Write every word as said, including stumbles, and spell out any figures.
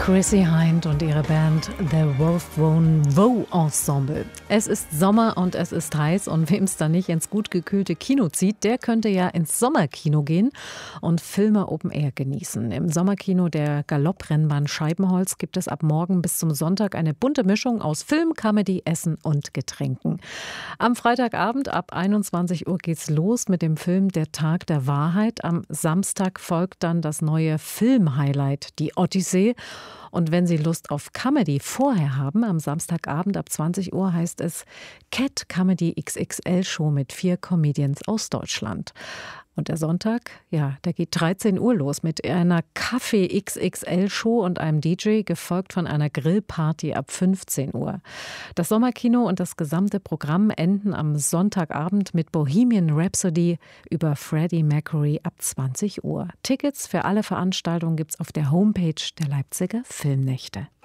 Chrissy Hind und ihre Band The Wolfbone Woe Ensemble. Es ist Sommer und es ist heiß und wem es da nicht ins gut gekühlte Kino zieht, der könnte ja ins Sommerkino gehen und Filme Open Air genießen. Im Sommerkino der Galopprennbahn Scheibenholz gibt es ab morgen bis zum Sonntag eine bunte Mischung aus Film, Comedy, Essen und Getränken. Am Freitagabend ab einundzwanzig Uhr geht's los mit dem Film Der Tag der Wahrheit. Am Samstag folgt dann das neue Film-Highlight, die Odyssee. Und wenn Sie Lust auf Comedy vorher haben, am Samstagabend ab zwanzig Uhr heißt es Cat Comedy X X L Show mit vier Comedians aus Deutschland. Und der Sonntag, ja, der geht dreizehn Uhr los mit einer Kaffee X X L Show und einem D J, gefolgt von einer Grillparty ab fünfzehn Uhr. Das Sommerkino und das gesamte Programm enden am Sonntagabend mit Bohemian Rhapsody über Freddie Mercury ab zwanzig Uhr. Tickets für alle Veranstaltungen gibt's auf der Homepage der Leipziger Filmnächte.